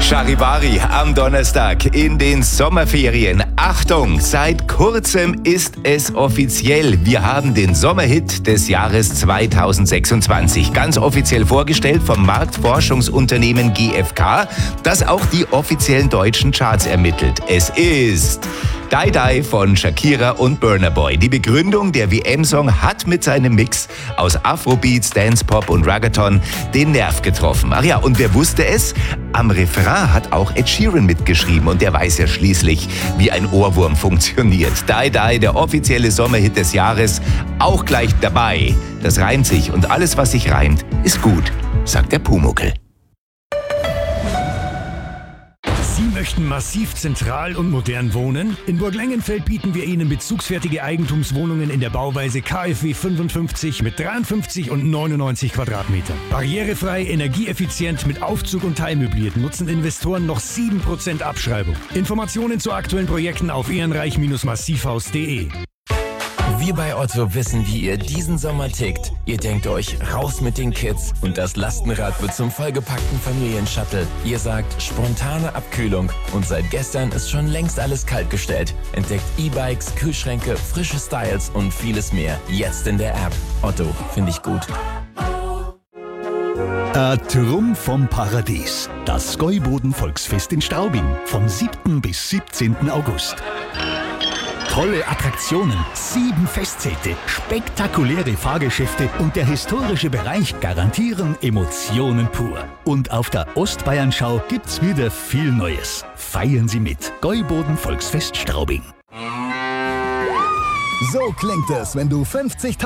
Charivari am Donnerstag in den Sommerferien. Achtung, seit kurzem ist es offiziell. Wir haben den Sommerhit des Jahres 2026 ganz offiziell vorgestellt vom Marktforschungsunternehmen GfK, das auch die offiziellen deutschen Charts ermittelt. Es ist Die Die von Shakira und Burna Boy. Die Begründung, der WM-Song hat mit seinem Mix aus Afrobeats, Dance-Pop und Reggaeton den Nerv getroffen. Ach ja, und wer wusste es? Am Refrain hat auch Ed Sheeran mitgeschrieben und der weiß ja schließlich, wie ein Ohrwurm funktioniert. Die Die, der offizielle Sommerhit des Jahres, auch gleich dabei. Das reimt sich und alles, was sich reimt, ist gut, sagt der Pumuckl. Sie möchten massiv zentral und modern wohnen? In Burglengenfeld bieten wir Ihnen bezugsfertige Eigentumswohnungen in der Bauweise KfW 55 mit 53 und 99 Quadratmetern. Barrierefrei, energieeffizient mit Aufzug und teilmöbliert nutzen Investoren noch 7% Abschreibung. Informationen zu aktuellen Projekten auf ehrenreich-massivhaus.de. Wir bei Otto wissen, wie ihr diesen Sommer tickt. Ihr denkt euch, raus mit den Kids und das Lastenrad wird zum vollgepackten Familienshuttle. Ihr sagt, spontane Abkühlung und seit gestern ist schon längst alles kaltgestellt. Entdeckt E-Bikes, Kühlschränke, frische Styles und vieles mehr. Jetzt in der App. Otto, finde ich gut. Drum vom Paradies. Das Gäuboden Volksfest in Straubing. Vom 7. bis 17. August. Tolle Attraktionen, 7 Festzelte, spektakuläre Fahrgeschäfte und der historische Bereich garantieren Emotionen pur. Und auf der Ostbayernschau gibt's wieder viel Neues. Feiern Sie mit. Gäuboden Volksfest Straubing. So klingt es, wenn du 50.000